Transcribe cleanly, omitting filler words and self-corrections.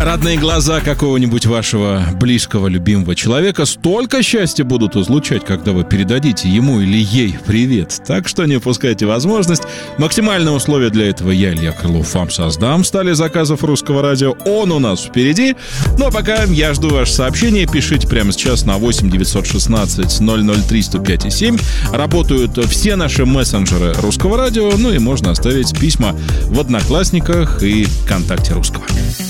Родные глаза какого-нибудь вашего близкого, любимого человека столько счастья будут излучать, когда вы передадите ему или ей привет. Так что не упускайте возможность. Максимальные условия для этого я, Илья Крылов, вам создам в столе заказов Русского радио. Он у нас впереди. Ну а пока я жду ваше сообщение. Пишите прямо сейчас на 8 916 003 105 и 7. Работают все наши мессенджеры Русского радио. Ну и можно оставить письма в Одноклассниках и ВКонтакте Русского.